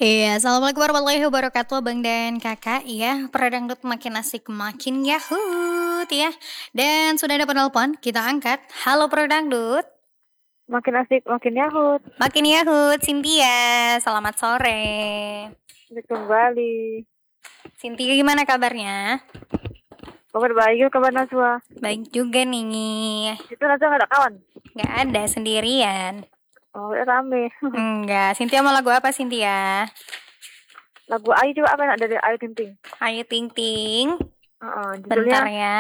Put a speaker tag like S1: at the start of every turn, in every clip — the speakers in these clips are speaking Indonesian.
S1: Iya, assalamualaikum warahmatullahi wabarakatuh, Bang dan Kakak. Ya, Dangdut makin asik, makin yahut ya. Dan sudah ada penelpon, kita angkat. Halo Dangdut,
S2: Makin asik, makin yahut.
S1: makin yahut. Cynthia, selamat sore.
S2: Kembali.
S1: Cynthia gimana kabarnya?
S2: Kabar baik, kabar Najwa.
S1: Baik juga nih.
S2: Itu Najwa nggak ada kawan?
S1: Gak ada, sendirian.
S2: Oh, ya rame.
S1: Enggak, Cynthia mau lagu apa Cynthia?
S2: Lagu Ayu coba apa dari Ayu Ting Ting?
S1: Ayu Ting Ting.
S2: Judulnya?
S1: Bentar ya.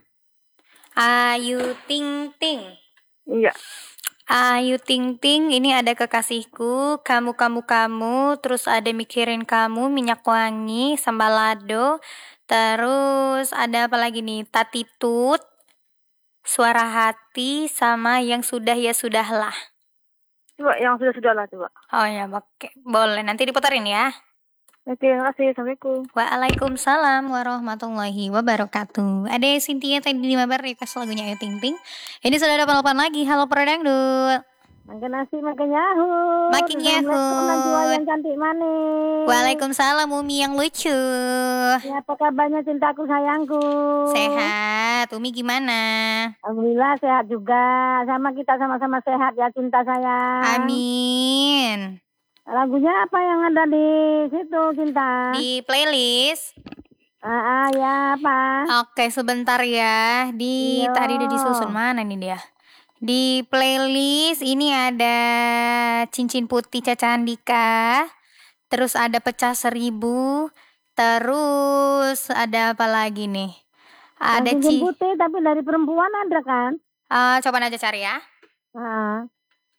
S1: Ayu Ting Ting.
S2: Iya.
S1: Ayu Ting Ting, ini ada kekasihku, kamu, terus ada mikirin kamu, minyak wangi, sambalado, terus ada apa lagi nih, tatitut, suara hati, sama yang sudah ya sudahlah.
S2: Coba yang sudah lah coba.
S1: Oh ya, oke, boleh, nanti diputerin ya.
S2: Oke, terima kasih. Assalamualaikum.
S1: Waalaikumsalam warahmatullahi wabarakatuh. Ada Cynthia tadi di mabar request lagunya Ayu Ting Ting. Ini sudah ada penelpon lagi, halo Dangdut.
S2: Makin asik, makin yahut.
S1: Makin yahut.
S2: Najwa yang cantik manis.
S1: Waalaikumsalam Umi yang lucu.
S2: Ya, apa kabarnya cintaku sayangku?
S1: Sehat. Umi gimana?
S2: Alhamdulillah sehat juga. Sama kita sama-sama sehat ya cinta sayang.
S1: Amin.
S2: Lagunya apa yang ada di situ cinta?
S1: Di playlist.
S2: Ya apa?
S1: Oke, sebentar ya.
S2: Iya.
S1: Tadi udah disusun, mana nih dia? Di playlist ini ada Cincin Putih Caca Andika. Terus ada Pecah 1000. Terus ada apa lagi nih? Ada
S2: Cincin Putih tapi dari perempuan ada kan?
S1: Coba aja cari ya.
S2: Ah.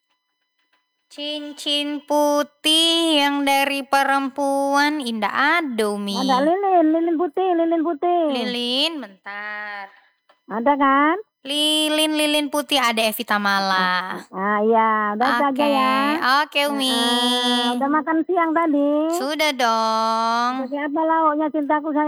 S1: Cincin putih yang dari perempuan Indah ada Umi.
S2: Ada lilin putih.
S1: Lilin, bentar.
S2: Ada kan?
S1: Lilin putih ada Evita Mala.
S2: Iya, udah saja ya.
S1: Oke Umi.
S2: Udah makan siang tadi?
S1: Sudah dong.
S2: Pakai apa lauknya cintaku sayang?